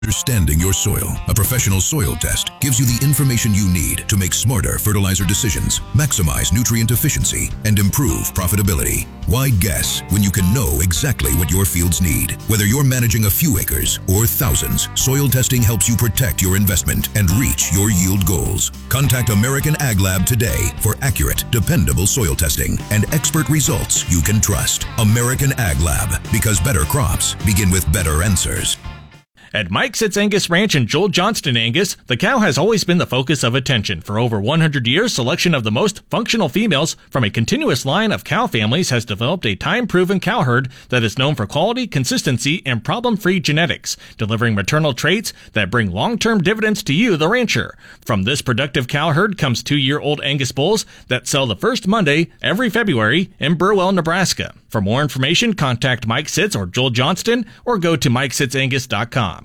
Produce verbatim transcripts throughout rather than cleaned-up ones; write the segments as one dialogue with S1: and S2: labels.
S1: Understanding your soil. A professional soil test gives you the information you need to make smarter fertilizer decisions, maximize nutrient efficiency, and improve profitability. Why guess when you can know exactly what your fields need? Whether you're managing a few acres or thousands, soil testing helps you protect your investment and reach your yield goals. Contact American Ag Lab today for accurate, dependable soil testing and expert results you can trust. American Ag Lab, because better crops begin with better answers.
S2: At Mike Sitz Angus Ranch in Joel Johnston Angus, the cow has always been the focus of attention. For over one hundred years, selection of the most functional females from a continuous line of cow families has developed a time-proven cow herd that is known for quality, consistency, and problem-free genetics, delivering maternal traits that bring long-term dividends to you, the rancher. From this productive cow herd comes two-year-old Angus bulls that sell the first Monday every February in Burwell, Nebraska. For more information, contact Mike Sitz or Joel Johnston or go to mike sitz angus dot com.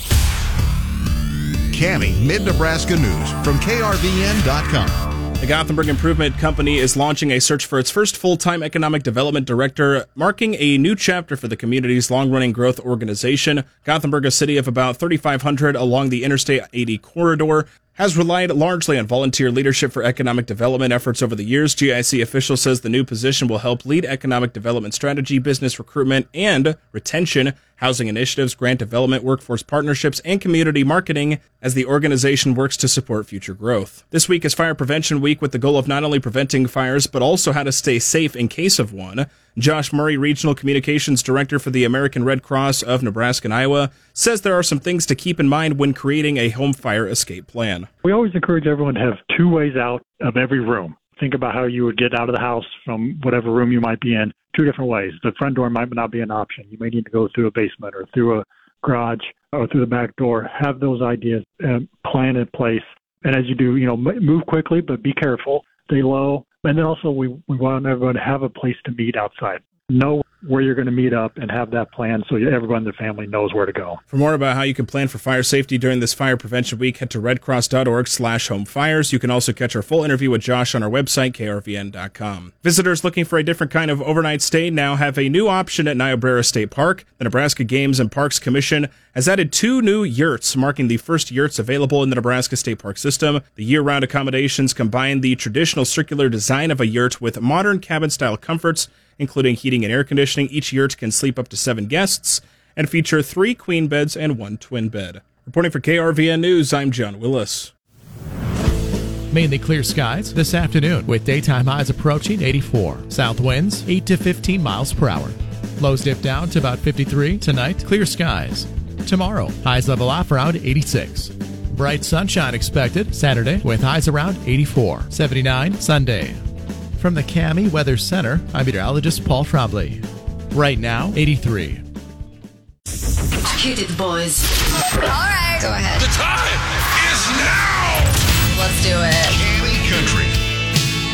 S3: Cami Mid-Nebraska News from K R V N dot com.
S4: The Gothenburg Improvement Company is launching a search for its first full-time economic development director, marking a new chapter for the community's long-running growth organization. Gothenburg, a city of about thirty-five hundred along the Interstate eighty corridor, has relied largely on volunteer leadership for economic development efforts over the years. G I C official says the new position will help lead economic development strategy, business recruitment and retention, housing initiatives, grant development, workforce partnerships, and community marketing as the organization works to support future growth. This week is Fire Prevention Week with the goal of not only preventing fires, but also how to stay safe in case of one. Josh Murray, Regional Communications Director for the American Red Cross of Nebraska and Iowa, says there are some things to keep in mind when creating a home fire escape plan.
S5: We always encourage everyone to have two ways out of every room. Think about how you would get out of the house from whatever room you might be in, two different ways. The front door might not be an option. You may need to go through a basement or through a garage or through the back door. Have those ideas uh, planned in place. And as you do, you know, move quickly, but be careful, stay low. And then also we, we want everyone to have a place to meet outside. Know where you're going to meet up and have that plan so everyone in the family knows where to go.
S4: For more about how you can plan for fire safety during this Fire Prevention Week, head to redcross.org slash home fires. You can also catch our full interview with Josh on our website, K R V N dot com. Visitors looking for a different kind of overnight stay now have a new option at Niobrara State Park. The Nebraska Games and Parks Commission has added two new yurts, marking the first yurts available in the Nebraska State Park system. The year-round accommodations combine the traditional circular design of a yurt with modern cabin-style comforts, including heating and air conditioning. Each yurt can sleep up to seven guests and feature three queen beds and one twin bed. Reporting for K R V N News, I'm John Willis.
S6: Mainly clear skies this afternoon with daytime highs approaching eighty-four. South winds eight to fifteen miles per hour. Lows dip down to about fifty-three. Tonight, clear skies. Tomorrow, highs level off around eighty-six. Bright sunshine expected Saturday with highs around eighty-four. seventy-nine Sunday. From the Cami Weather Center, I'm meteorologist Paul Trombley. Right now, eighty-three.
S7: Hit it, boys. All right. Go ahead.
S3: The time is now.
S7: Let's do it.
S3: Cami Country